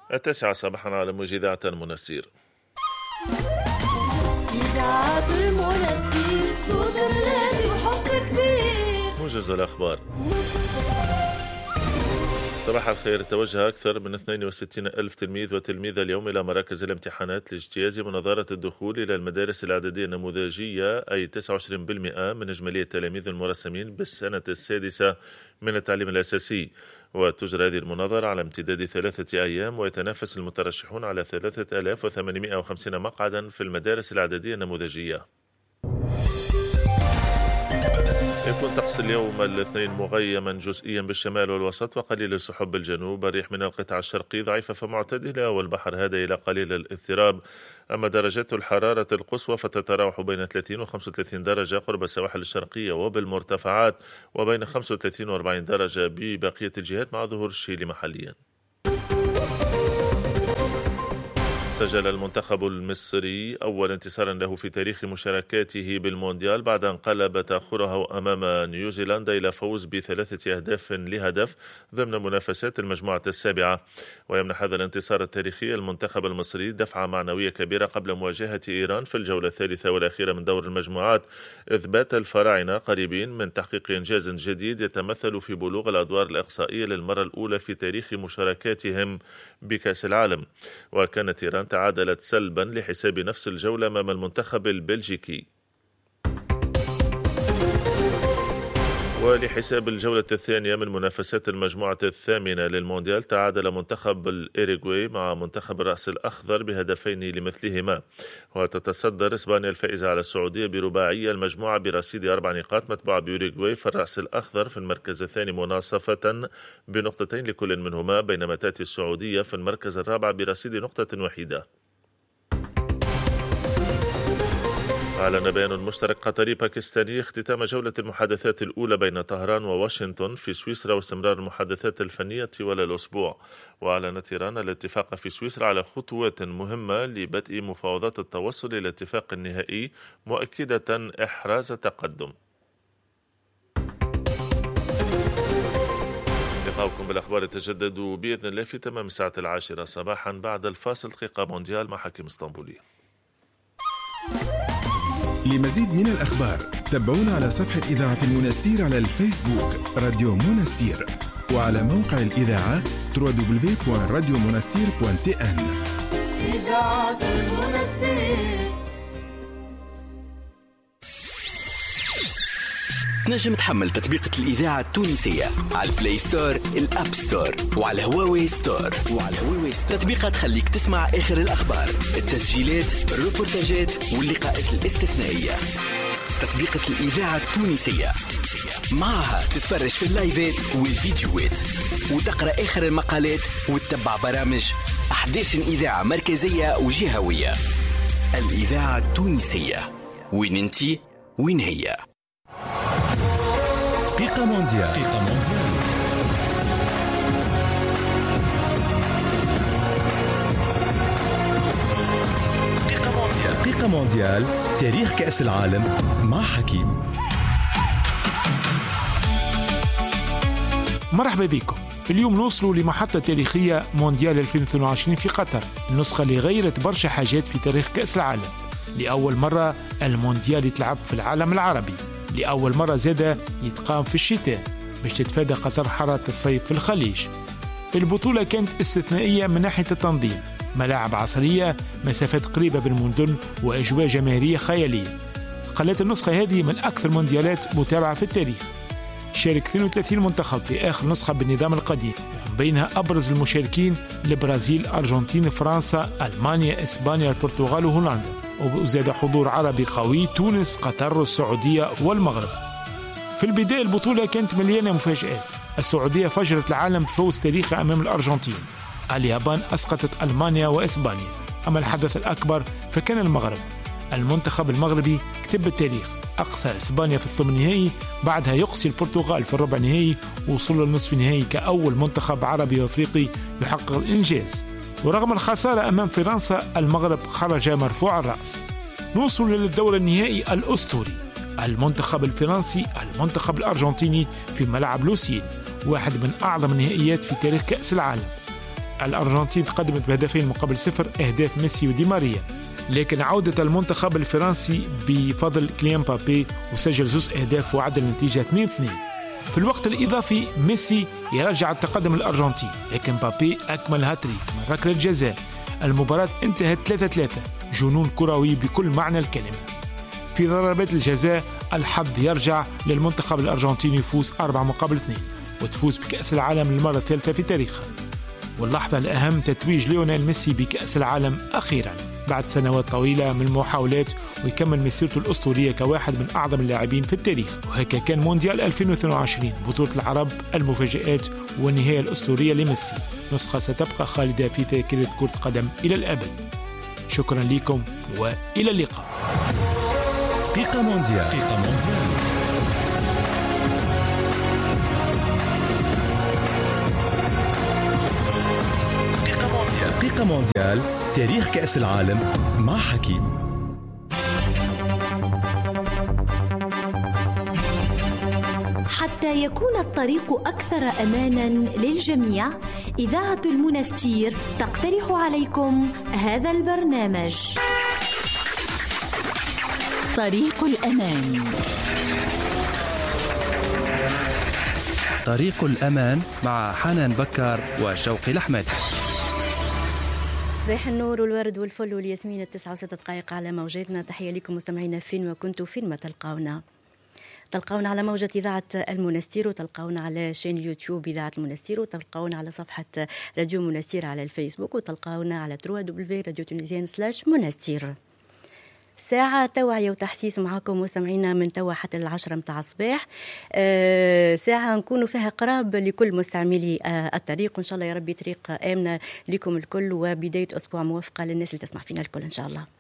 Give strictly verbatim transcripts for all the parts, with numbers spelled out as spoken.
التاسعة صباحا على موجة إذاعة المنستير. إذاعة المنستير صوت الذي وحب كبير. موجز الأخبار. صباح الخير. توجه أكثر من اثنين وستين ألف تلميذ وتلميذة اليوم إلى مراكز الامتحانات لاجتياز منظارة الدخول إلى المدارس الإعدادية النموذجية، أي تسعة وعشرين بالمئة من إجمالي التلاميذ المرسمين بالسنة السادسة من التعليم الأساسي. وتجرى هذه المناظرة على امتداد ثلاثة أيام، ويتنافس المترشحون على ثلاثة آلاف وثمانمائة وخمسين مقعدا في المدارس الإعدادية النموذجية. يكون طقس اليوم الاثنين مغيما جزئيا بالشمال والوسط وقليل السحب بالجنوب. الريح من القطاع الشرقي ضعيفة فمعتدلة، والبحر هادئ إلى قليل الاضطراب. أما درجات الحرارة القصوى فتتراوح بين ثلاثين وخمسة وثلاثين درجة قرب السواحل الشرقية وبالمرتفعات، وبين خمسة وثلاثين وأربعين درجة ببقية الجهات مع ظهور الشيل محليا. سجل المنتخب المصري أول انتصار له في تاريخ مشاركاته بالمونديال بعد أن قلب تأخره أمام نيوزيلندا إلى فوز بثلاثة أهداف لهدف ضمن منافسات المجموعة السابعة. ويمنح هذا الانتصار التاريخي المنتخب المصري دفعة معنوية كبيرة قبل مواجهة إيران في الجولة الثالثة والأخيرة من دور المجموعات، إذ بات الفراعنة قريبين من تحقيق إنجاز جديد يتمثل في بلوغ الأدوار الإقصائية للمرة الأولى في تاريخ مشاركاتهم بكأس العالم. وكانت إيران تعادلت سلبا لحساب نفس الجولة أمام المنتخب البلجيكي. ولحساب الجولة الثانية من منافسات المجموعة الثامنة للمونديال، تعادل منتخب الإيروغواي مع منتخب الرأس الأخضر بهدفين لمثلهما. وتتصدر إسبانيا الفائزة على السعودية برباعية المجموعة برصيد أربع نقاط، متبوعة بأوروغواي في الرأس الأخضر في المركز الثاني مناصفة بنقطتين لكل منهما، بينما تأتي السعودية في المركز الرابع برصيد نقطة وحيدة. أعلن بيان مشترك قطري باكستاني اختتام جولة المحادثات الأولى بين طهران وواشنطن في سويسرا واستمرار المحادثات الفنية طوال الأسبوع. وأعلنت إيران الاتفاق في سويسرا على خطوات مهمة لبدء مفاوضات التوصل إلى الاتفاق النهائي، مؤكدة إحراز تقدم. لقاؤكم بالأخبار يتجدد بإذن الله في تمام الساعة العاشرة صباحا. بعد الفاصل دقيقة مونديال مع حكيم اسطنبولي. لمزيد من الأخبار تابعونا على صفحة إذاعة المنستير على الفيسبوك راديو منستير، وعلى موقع الإذاعة دبليو دبليو دبليو دوت راديو منستير دوت تي إن. إذاعة المنستير. تنجم تحمل تطبيقة الإذاعة التونسية على البلاي ستور، الأب ستور، وعلى هواوي ستور. وعلى هواوي ستور تطبيقة تخليك تسمع آخر الأخبار، التسجيلات، الروبورتاجات واللقاءات الاستثنائية. تطبيقة الإذاعة التونسية معها تتفرج في اللايفات والفيديوهات، وتقرأ آخر المقالات، وتتبع برامج أحداث إذاعة مركزية وجهوية. الإذاعة التونسية، وين انتي وين هي. دقيقة مونديال. دقيقة مونديال. دقيقة مونديال. دقيقة مونديال. تاريخ كأس العالم مع حكيم. مرحبا بكم. اليوم نوصلوا لمحطة تاريخية مونديال ألفين واثنين وعشرين في قطر، النسخة اللي غيرت برشا حاجات في تاريخ كأس العالم. لأول مرة المونديال يتلعب في العالم العربي، لأول مرة زادة يتقام في الشتاء باش تتفادى قطر حرارة الصيف في الخليج. البطولة كانت استثنائية من ناحية التنظيم، ملاعب عصرية، مسافات قريبة بالمدن، وأجواء جماهيرية خيالية. خلت النسخة هذه من أكثر مونديالات متابعة في التاريخ. شارك اثنين وثلاثين منتخب في آخر نسخة بالنظام القديم، بينها أبرز المشاركين البرازيل، أرجنتين، فرنسا، ألمانيا، إسبانيا، البرتغال وهولندا، وزاد حضور عربي قوي، تونس، قطر، السعودية والمغرب. في البداية البطولة كانت مليانة مفاجآت. السعودية فجرت العالم بفوز تاريخي أمام الأرجنتين. اليابان أسقطت ألمانيا وإسبانيا. أما الحدث الأكبر فكان المغرب. المنتخب المغربي كتب التاريخ، أقصى إسبانيا في الثمن نهائي، بعدها يقصي البرتغال في الربع نهائي، ووصول للنصف نهائي كأول منتخب عربي وأفريقي يحقق الإنجاز. ورغم الخسارة أمام فرنسا، المغرب خرج مرفوع الرأس. نوصل للدور النهائي الأسطوري، المنتخب الفرنسي، المنتخب الأرجنتيني في ملعب لوسيل، واحد من أعظم النهائيات في تاريخ كأس العالم. الأرجنتين تقدمت بهدفين مقابل صفر أهداف ميسي ودي ماريا، لكن عودة المنتخب الفرنسي بفضل كليان مبابي وسجل زوز أهداف وعدل النتيجة اثنين اثنين. في الوقت الإضافي ميسي يرجع التقدم الأرجنتين، لكن مبابي أكمل هاتريك من ركلة جزاء. المباراة انتهت ثلاثة ثلاثة، جنون كروي بكل معنى الكلمة. في ضربات الجزاء الحظ يرجع للمنتخب الأرجنتيني، يفوز أربعة مقابل اثنين وتفوز بكأس العالم للمرة الثالثة في تاريخها. واللحظة الأهم تتويج ليونيل ميسي بكأس العالم أخيرا بعد سنوات طويلة من المحاولات، ويكمل مسيرته الأسطورية كواحد من أعظم اللاعبين في التاريخ. وهكا كان مونديال ألفين واثنين وعشرين بطولة العرب، المفاجآت والنهاية الأسطورية لميسي، نسخة ستبقى خالدة في ذاكرة كرة القدم إلى الأبد. شكرا لكم وإلى اللقاء. دقيقة مونديال. دقيقة مونديال. دقيقة مونديال، تاريخ كأس العالم مع حكيم. حتى يكون الطريق أكثر أماناً للجميع، إذاعة المنستير تقترح عليكم هذا البرنامج. طريق الأمان. طريق الأمان مع حنان بكر وشوقي الأحمد. صباح النور والورد والفل والياسمين، التسعة وستة دقائق على موجاتنا. تحية لكم مستمعينا فين وكنتوا فين ما تلقاونا. تلقاونا على موجة إذاعة المنستير، وتلقاونا على شين يوتيوب إذاعة المنستير، وتلقاونا على صفحة راديو منستير على الفيسبوك، وتلقاونا على دبليو دبليو دبليو راديو تونيزيان سلاش منستير. ساعة توعية وتحسيس معكم مستمعينا من توا حتى العشرة متاع الصباح. أه ساعة نكونوا فيها قراب لكل مستعملي أه الطريق، وإن شاء الله يا ربي طريق آمنة لكم الكل، وبداية أسبوع موفقة للناس اللي تسمع فينا الكل إن شاء الله.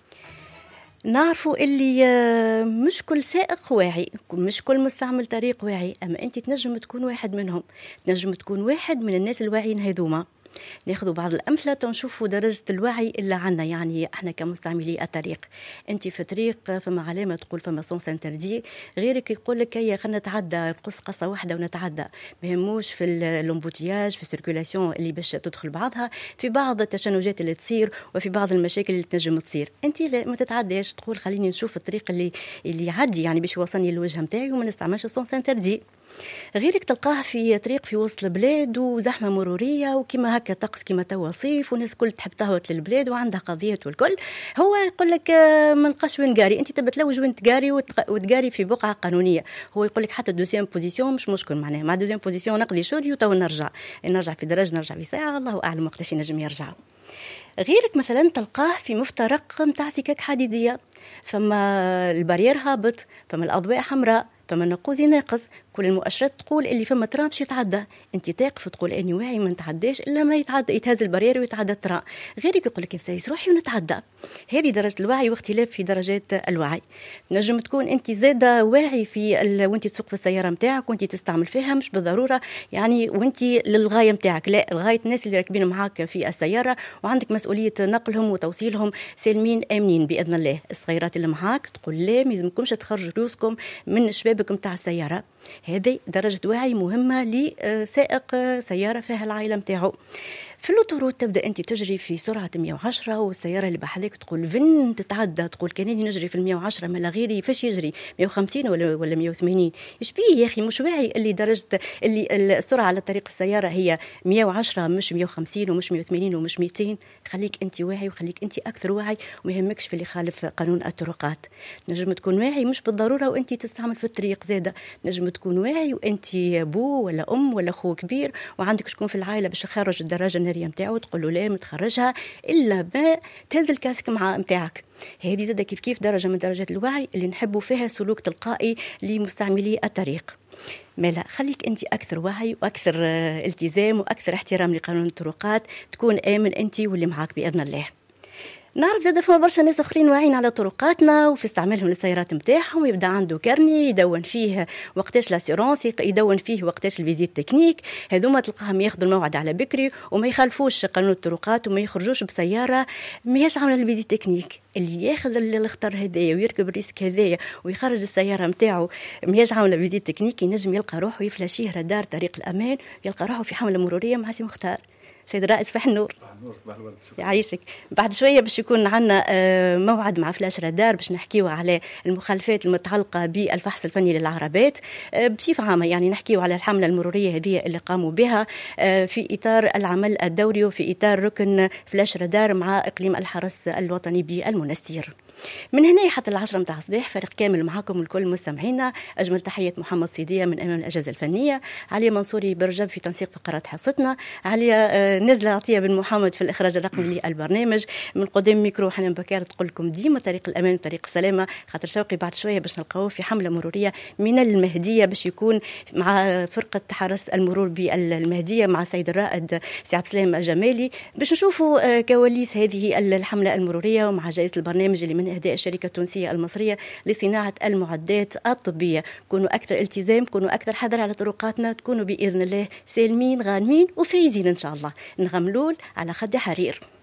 نعرفوا اللي أه مش كل سائق واعي، مش كل مستعمل طريق واعي، أما أنت تنجم تكون واحد منهم، تنجم تكون واحد من الناس الواعيين هذوما. ناخذ بعض الأمثلة تنشوفوا درجة الوعي اللي عنا، يعني احنا كمستعملي الطريق. انت في طريق فما علامة تقول فما سونس انتردي، غيرك يقول لك هيا خلينا نتعدى، نقص قصة واحدة ونتعدى، ما يهموش في اللومبوتياج في السيركولاسيون اللي باش تدخل بعضها، في بعض التشنجات اللي تصير وفي بعض المشاكل اللي تنجم تصير. انت ما تتعداش، تقول خليني نشوف الطريق اللي اللي يعدي يعني باش يوصلني للوجهة نتاعي وما نستعملش السونس انتردي. غيرك تلقاه في طريق في وسط البلاد وزحمة مرورية وكما هكا طقس كما توا صيف والناس كل تحب تهوت للبلاد وعندها قضيات والكل، هو يقول لك ما نلقاش وين قاري، انت تبى تلوج وين تقاري وتقاري في بقعة قانونية. هو يقول لك حتى دوزيام بوزيسيون مش مشكل، معناها مع دوزيام بوزيسيون نقضي شوري وتو نرجع نرجع في درج نرجع في ساعة، الله أعلم وقتاش ينجم يرجع. غيرك مثلا تلقاه في مفترق متاع سكك حديدية، فما البارير هابط، فما الأضواء حمراء، فما النقوز ناقص، كل المؤشرات تقول اللي فما ترام باش يتعدى، انت تاقف تقول اني واعي ما نتعداش الا ما يتعدى، يتهز البارير ويتعدى الترام. غيرك يقول لك انسايس روحي ونتعدى. هذه درجه الوعي واختلاف في درجات الوعي. نجم تكون انت زاده واعي في ال... وانت تسوق في السياره نتاعك وانت تستعمل فيها، مش بالضروره يعني وانت للغايه نتاعك، لا، الغايه الناس اللي راكبين معاك في السياره وعندك مسؤوليه نقلهم وتوصيلهم سالمين امنين باذن الله. الصغيرات اللي معاك تقول لا، ما يلزمكمش تخرجوا رؤوسكم من شبابك نتاع السياره. هذه درجة وعي مهمة لسائق سيارة فيها العائلة متاعه. في اللوتورود تبدأ أنت تجري في سرعة مية وعشرة والسيارة اللي بحذاك تقول فين تتعدى، تقول كانني نجري في المية وعشرة ما غيري فاش يجري مية وخمسين ولا ولا مية وثمانين. إيش بيه يا أخي؟ مش واعي اللي درجة اللي السرعة على طريق السيارة هي مية وعشرة مش مية وخمسين ومش مية وثمانين ومش مئتين. خليك أنت واعي وخليك أنت أكثر وعي وما يهمكش في اللي خالف قانون الطرقات. نجم تكون واعي مش بالضرورة وأنت تستعمل في الطريق زادة، نجم تكون واعي وأنت أبو ولا أم ولا أخو كبير وعندك شكون في العائلة باش يخرج الدراجة النارية متاعه، تقول له لا متخرجها إلا ما تهز الكاسك مع متاعك. هذه زادة كيف كيف درجة من درجات الوعي اللي نحبوا فيها سلوك تلقائي لمستعملي الطريق. ما لا، خليك أنت أكثر وعي وأكثر التزام وأكثر احترام لقانون الطرقات، تكون آمن أنت واللي معاك بإذن الله. نعرف زاد فما برشا ناس اخرين واعيين على طرقاتنا وفي استعمالهم للسيارات نتاعهم، يبدا عنده كارني يدون فيه وقتاش لاسيرونس، يدون فيه وقتاش الفيزيت تكنيك. هذوما تلقاهم ياخذوا الموعد على بكري وما يخالفوش قانون الطرقات وما يخرجوش بسياره ماهيش عامله الفيزيت تكنيك. اللي ياخذ الخطر هذايا ويركب الريسك هذايا ويخرج السياره نتاعو ماهيش عامله فيزيت تكنيك، ينجم يلقى روحه يفلاشيه رادار طريق الامان، يلقى روحه في حمله مروريه مع سي مختار. سيد الرئيس صباح النور. يعيشك. بعد شويه باش يكون عندنا موعد مع فلاش رادار باش نحكيو على المخالفات المتعلقه بالفحص الفني للعربات بصفه عامه، يعني نحكيو على الحمله المروريه هذه اللي قاموا بها في اطار العمل الدوري وفي اطار ركن فلاش رادار مع اقليم الحرس الوطني بالمنستير. من هنا حتى العشرة متاع الصباح فريق كامل معكم الكل مستمعينا. أجمل تحية محمد صيدية من أمام الأجهزة الفنية، علي منصوري برجب في تنسيق فقرات حصتنا، علي نزلة عطية بن محمد في الإخراج الرقمي للبرنامج. من قدام ميكرو حنان بكار تقول لكم ديما طريق الأمان وطريق السلامة، خاطر شوقي بعد شوية باش نلقاوه في حملة مرورية من المهدية باش يكون مع فرقة حرس المرور بالمهدية مع سيد الرائد سي عبد السلام جمالي باش نشوفوا كواليس هذه الحملة المرورية ومع جائزة البرنامج اللي من إهداء الشركة التونسية المصرية لصناعة المعدات الطبية. كونوا أكثر التزام، كونوا أكثر حذر على طرقاتنا، تكونوا بإذن الله سالمين غانمين وفايزين إن شاء الله. نغملول على خد حرير.